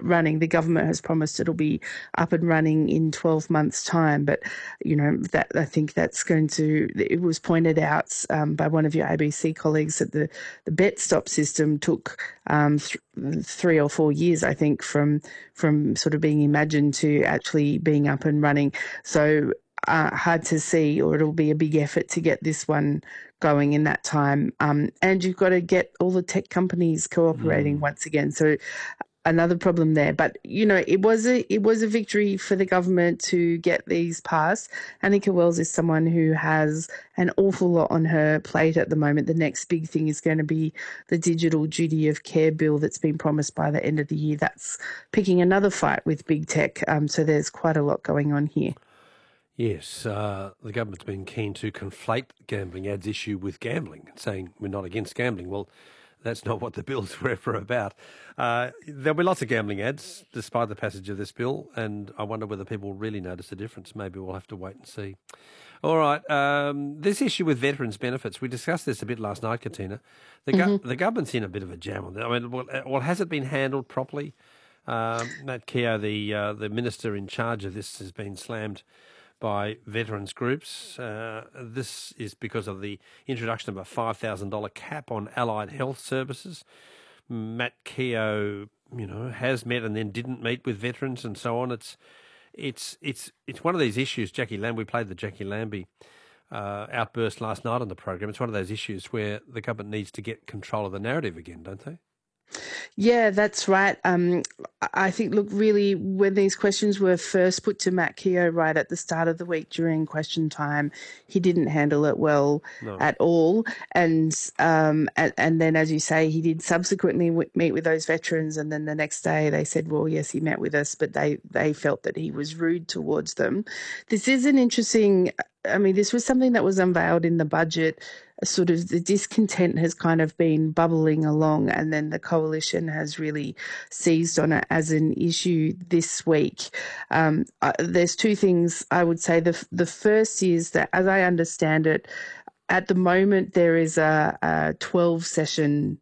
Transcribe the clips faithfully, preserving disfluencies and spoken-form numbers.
running. The government has promised it'll be up and running in twelve months' time, but you know that I think that's going to. It was pointed out um, by one of your A B C colleagues that the the Bet Stop system took um, th- three or four years, I think, from from sort of being imagined to actually being up and running. So uh, hard to see, or it'll be a big effort to get this one going in that time. Um, and you've got to get all the tech companies cooperating Mm. once again. So another problem there. But you know, it was a it was a victory for the government to get these passed. Annika Wells is someone who has an awful lot on her plate at the moment. The next big thing is going to be the digital duty of care bill that's been promised by the end of the year. That's picking another fight with big tech. Um, so there's quite a lot going on here. Yes, uh, the government's been keen to conflate gambling ads issue with gambling, saying we're not against gambling. Well, that's not what the bills were ever about. Uh, there'll be lots of gambling ads despite the passage of this bill, and I wonder whether people really notice the difference. Maybe we'll have to wait and see. All right, um, this issue with veterans' benefits, we discussed this a bit last night, Katina. The, go- Mm-hmm. the government's in a bit of a jam on that. I mean, well, uh, well has it been handled properly? Um, Matt Keogh, the, uh, the minister in charge of this, has been slammed by veterans groups. Uh, this is because of the introduction of a five thousand dollars cap on allied health services. Matt Keogh, you know, has met and then didn't meet with veterans and so on. It's it's it's it's one of these issues. Jackie Lamb, we played the Jackie Lambie uh, outburst last night on the program. It's one of those issues where the government needs to get control of the narrative again, don't they? Yeah, that's right. Um, I think, look, really, when these questions were first put to Matt Keogh right at the start of the week during question time, he didn't handle it well No. at all. And, um, and and then, as you say, he did subsequently w- meet with those veterans. And then the next day they said, well, yes, he met with us, but they, they felt that he was rude towards them. This is an interesting, I mean, this was something that was unveiled in the budget. Sort of the discontent has kind of been bubbling along, and then the coalition has really seized on it as an issue this week. Um, uh, there's two things I would say. The the first is that, as I understand it, at the moment there is a, a twelve session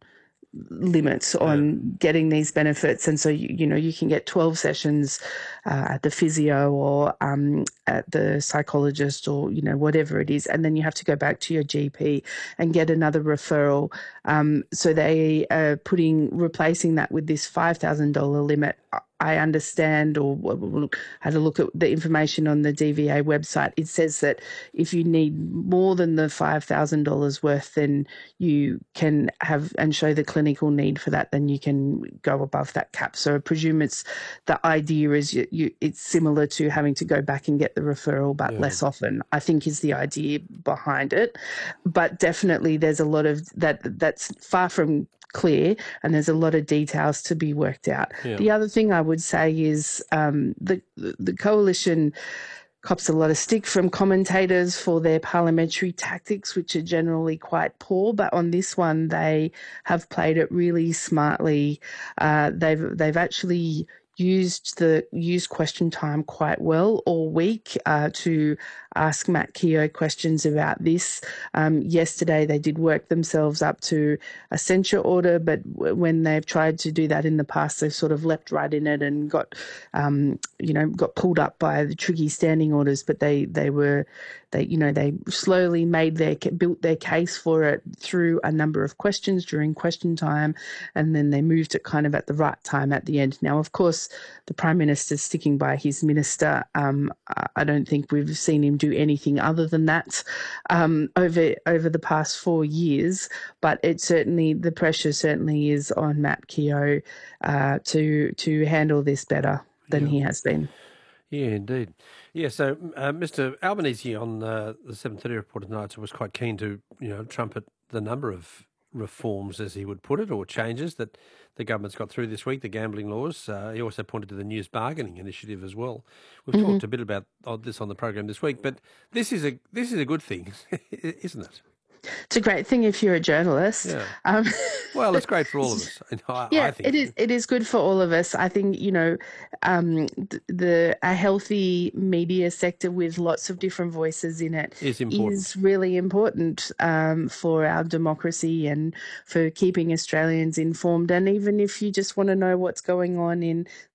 limits on Yeah. getting these benefits, and so you, you know you can get twelve sessions uh, at the physio or um, at the psychologist or you know whatever it is, and then you have to go back to your G P and get another referral. Um, so they are putting replacing that with this five thousand dollars limit. I understand, or had a look at the information on the D V A website. It says that if you need more than the five thousand dollars worth, then you can have and show the clinical need for that, then you can go above that cap. So I presume it's the idea is you, you, it's similar to having to go back and get the referral, but Yeah. less often, I think is the idea behind it. But definitely there's a lot of that that's far from clear, and there's a lot of details to be worked out. Yeah. The other thing I would say is um, the the coalition cops a lot of stick from commentators for their parliamentary tactics, which are generally quite poor. But on this one, they have played it really smartly. Uh, they've they've actually used the used question time quite well all week uh, to ask Matt Keogh questions about this. Um, yesterday, they did work themselves up to a censure order, but w- when they've tried to do that in the past, they've sort of leapt right in it and got, um, you know, got pulled up by the tricky standing orders. But they they were, they you know, they slowly made their built their case for it through a number of questions during question time, and then they moved it kind of at the right time at the end. Now, of course, the Prime Minister's sticking by his minister. Um, I don't think we've seen him do anything other than that um, over over the past four years. But it certainly, the pressure certainly is on Matt Keogh uh, to to handle this better than Yeah. he has been. Yeah, indeed. Yeah, so uh, Mister Albanese on uh, the seven thirty report tonight was quite keen to, you know, trumpet the number of reforms, as he would put it, or changes that the government's got through this week, the gambling laws. Uh, he also pointed to the news bargaining initiative as well. We've Mm-hmm. talked a bit about this on the program this week, but this is a this is a good thing, isn't it? It's a great thing if you're a journalist. Yeah. Um, Well, it's great for all of us, I, yeah, I think. it is. It is good for all of us. I think you know, um, the, the a healthy media sector with lots of different voices in it Is important. is really important um, for our democracy and for keeping Australians informed. And even if you just want to know what's going on in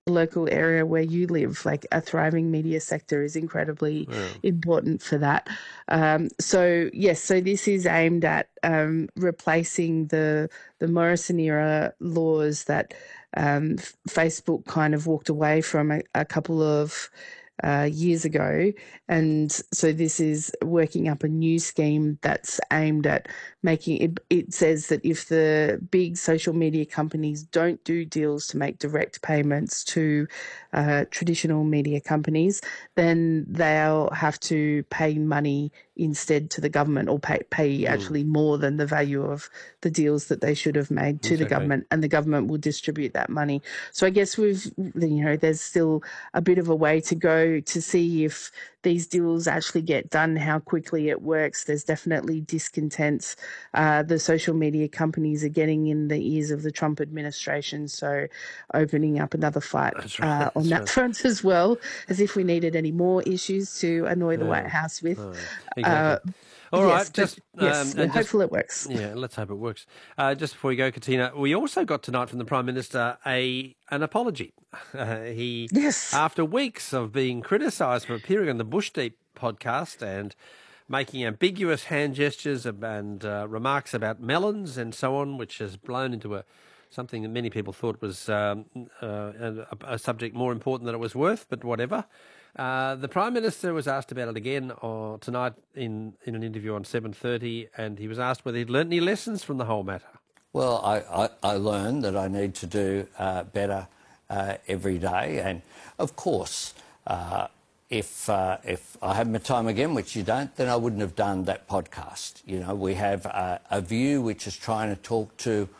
local area where you live. Like a thriving media sector is incredibly Yeah. important for that. Um, so yes, so this is aimed at um, replacing the the Morrison era laws that um, F- Facebook kind of walked away from a, a couple of uh, years ago. And so this is working up a new scheme that's aimed at making it, it says that if the big social media companies don't do deals to make direct payments to uh, traditional media companies, then they'll have to pay money instead to the government, or pay, pay actually more than the value of the deals that they should have made to the Exactly. government, and the government will distribute that money. So I guess we've, you know, there's still a bit of a way to go to see if these deals actually get done, how quickly it works. There's definitely discontent. Uh, the social media companies are getting in the ears of the Trump administration, so opening up another fight That's right. uh, on That's that right. front as well, as if we needed any more issues to annoy the Yeah. White House with. Oh, exactly. Uh, All yes, right, but just yes, um, we're and just hopeful it works. yeah, let's hope it works. Uh, just before we go, Katina, we also got tonight from the Prime Minister a an apology. Uh, he, Yes. after weeks of being criticised for appearing on the Bush Deep podcast and making ambiguous hand gestures and uh, remarks about melons and so on, which has blown into a something that many people thought was um, uh, a, a subject more important than it was worth, but whatever. Uh, the Prime Minister was asked about it again uh, tonight in, in an interview on seven thirty, and he was asked whether he'd learnt any lessons from the whole matter. Well, I, I, I learned that I need to do uh, better uh, every day. And, of course, uh, if uh, if I had my time again, which you don't, then I wouldn't have done that podcast. You know, we have a, a view which is trying to talk to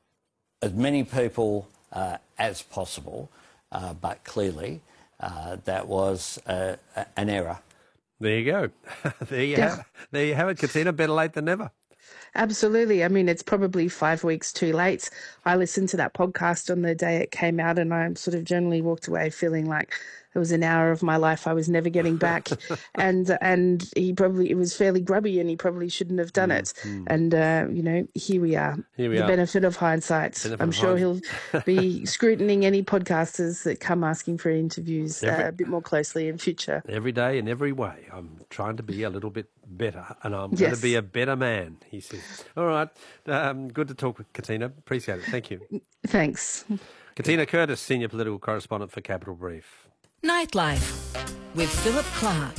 as many people uh, as possible, uh, but clearly uh, that was uh, an error. There you go. there you Yeah. have. There you have it, Katina. Better late than never. Absolutely. I mean, it's probably five weeks too late. I listened to that podcast on the day it came out, and I sort of generally walked away feeling like it was an hour of my life I was never getting back. and and he probably, it was fairly grubby, and he probably shouldn't have done it. And, uh, you know, here we are. Here we the are. benefit of hindsight. Benefit I'm of sure hind- he'll be scrutining any podcasters that come asking for interviews Every- uh, a bit more closely in future. Every day in every way, I'm trying to be a little bit better, and I'm going Yes. to be a better man, he says. All right. Um, good to talk with Katina. Appreciate it. Thank you. Thanks. Katina Curtis, Senior Political Correspondent for Capital Brief. Nightlife with Philip Clark.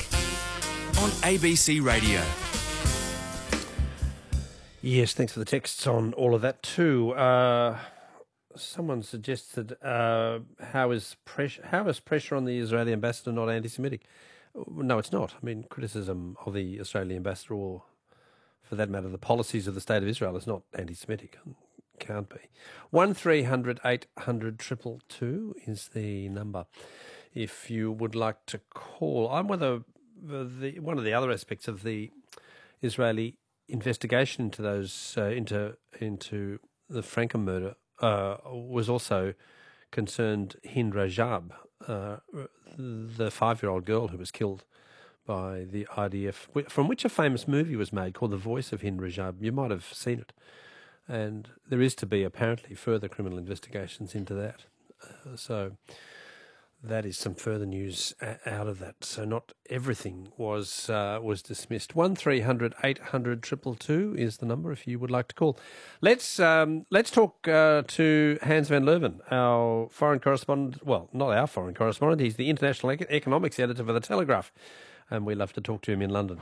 On A B C Radio. Yes, thanks for the texts on all of that too. Uh, someone suggested uh, how is pressure how is pressure on the Israeli ambassador not anti-Semitic? No, it's not. I mean, criticism of the Israeli ambassador, or for that matter, the policies of the State of Israel, is not anti-Semitic. Can't be. One three hundred eight hundred triple two is the number. If you would like to call, I'm with a, the one of the other aspects of the Israeli investigation into those uh, into into the Franken murder uh, was also concerned Hind Rajab, uh, the five-year-old girl who was killed by the I D F, from which a famous movie was made called The Voice of Hind Rajab. You might have seen it. And there is to be apparently further criminal investigations into that. Uh, so that is some further news a- out of that. So not everything was uh, was dismissed. One three hundred eight hundred triple two is the number if you would like to call. Let's um, let's talk uh, to Hans van Leuven, our foreign correspondent. Well, not our foreign correspondent. He's the international ec- economics editor for the Telegraph, and we love to talk to him in London.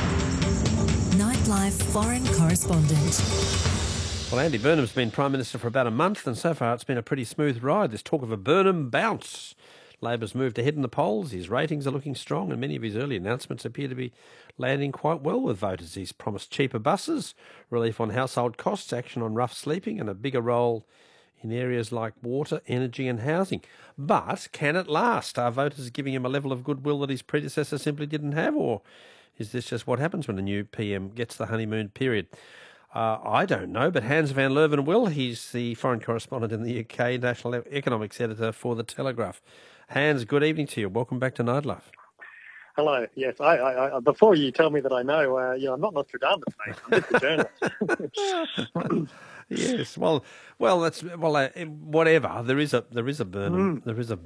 Nightlife foreign correspondent. Well, Andy Burnham's been Prime Minister for about a month, and so far it's been a pretty smooth ride. There's talk of a Burnham bounce. Labor's moved ahead in the polls, his ratings are looking strong, and many of his early announcements appear to be landing quite well with voters. He's promised cheaper buses, relief on household costs, action on rough sleeping, and a bigger role in areas like water, energy and housing. But can it last? Are voters giving him a level of goodwill that his predecessor simply didn't have, or is this just what happens when a new P M gets the honeymoon period? Uh, I don't know, but Hans van Leuven will. He's the foreign correspondent in the U K, national economics editor for The Telegraph. Hans, good evening to you. Welcome back to Nightlife. Hello. Yes, I, I, I, before you tell me that I know, uh, you know, I'm not Nostradamus, mate. I'm just a journalist. Yes, well, well, that's well, uh, whatever. There is a there is a Burnham, Mm. there is a